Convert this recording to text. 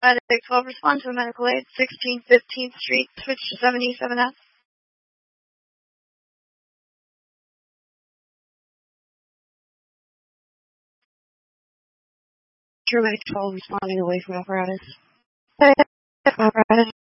Medic 12, respond to a medical aid, 1615th Street, switch to 77F. Medic 12, responding away from apparatus. Apparatus